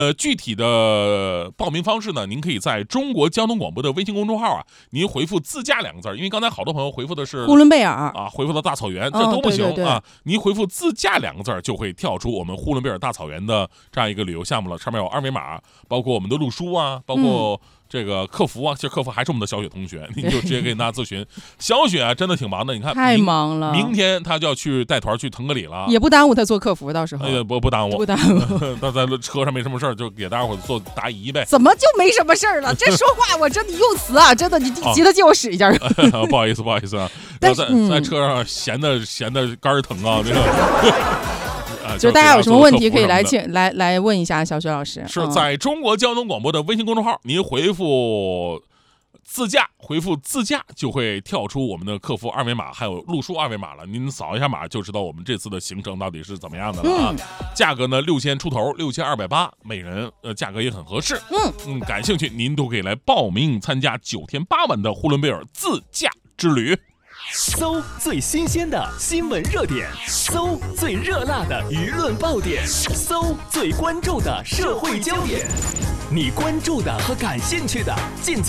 具体的报名方式呢，您可以在中国交通广播的微信公众号啊，您回复自驾2个字，因为刚才好多朋友回复的是呼伦贝尔啊，回复到大草原，这都不行对啊。您回复自驾2个字就会跳出我们呼伦贝尔大草原的这样一个旅游项目了，上面有二维码，包括我们的陆叔啊，包括这个客服啊，其实客服还是我们的小雪同学，你就直接跟他咨询。小雪啊，真的挺忙的，你看太忙了， 明天他就要去带团去腾格里了， 也不耽误他做客服，到时候不耽误， 不耽误。 他在车上没什么事儿，就给大家伙做答疑呗。 怎么就没什么事儿了？这说话我真的用词啊，真的你急得借我使一下。 不好意思啊，在车上闲的肝儿疼啊，这个。 就是大家有什么问题可以来问一下小雪老师。 是在中国交通广播的微信公众号，您回复自驾就会跳出我们的客服二维码，还有陆叔二维码了。您扫一下码就知道我们这次的行程到底是怎么样的了啊。价格呢6000出头，6280每人，价格也很合适。感兴趣您都可以来报名参加9天8晚的呼伦贝尔自驾之旅。 搜最新鲜的新闻热点，搜最热辣的舆论爆点，搜最关注的社会焦点，你关注的和感兴趣的尽在